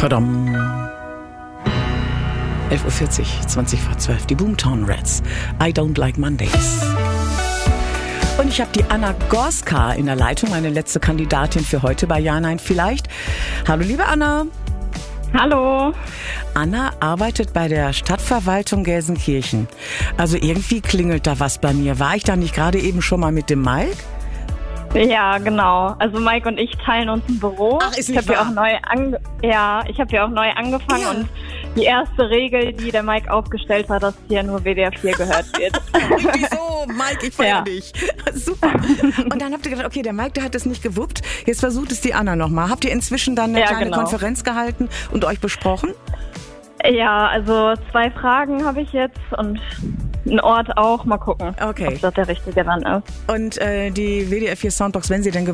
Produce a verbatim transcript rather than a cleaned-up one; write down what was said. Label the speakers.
Speaker 1: Tadam. elf Uhr vierzig, zwanzig vor zwölf. Die Boomtown Rats. I don't like Mondays. Und ich habe die Anna Gorska in der Leitung, meine letzte Kandidatin für heute bei Ja, Nein, Vielleicht. Hallo, liebe Anna.
Speaker 2: Hallo.
Speaker 1: Anna arbeitet bei der Stadtverwaltung Gelsenkirchen. Also irgendwie klingelt da was bei mir. War ich da nicht gerade eben schon mal mit dem Mike?
Speaker 2: Ja, genau. Also Mike und ich teilen uns ein Büro.
Speaker 1: Ach, ist nicht
Speaker 2: ich habe ja
Speaker 1: wahr.
Speaker 2: auch neu ange- ja, ich habe ja auch neu angefangen
Speaker 1: Ja.
Speaker 2: und die erste Regel, die der Mike aufgestellt hat, dass hier nur W D R vier gehört wird.
Speaker 1: Richtig so, Mike, ich feiere
Speaker 2: Ja.
Speaker 1: dich. Super. Und dann habt ihr gedacht, okay, der Mike, der hat es nicht gewuppt. Jetzt versucht es die Anna nochmal. Habt ihr inzwischen dann eine
Speaker 2: Ja,
Speaker 1: kleine
Speaker 2: genau.
Speaker 1: Konferenz gehalten und euch besprochen?
Speaker 2: Ja, also zwei Fragen habe ich jetzt und einen Ort auch. Mal gucken,
Speaker 1: Okay.
Speaker 2: ob das der richtige dann ist.
Speaker 1: Und äh, die W D R vier Soundbox, wenn sie denn